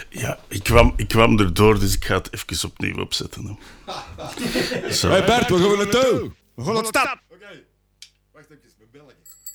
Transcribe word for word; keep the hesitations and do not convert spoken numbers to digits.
Ja, ik kwam, ik kwam erdoor, dus ik ga het even opnieuw opzetten. Hé hey Bert, waar gaan we naartoe? We gaan naar de stad. Oké, wacht even, mijn belletje.